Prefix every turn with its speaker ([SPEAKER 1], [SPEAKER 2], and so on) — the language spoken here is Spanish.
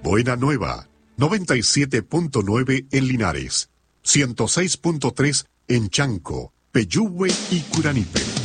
[SPEAKER 1] Buena Nueva, 97.9 en Linares, 106.3 en Chanco, Peyúgue y Curanipe.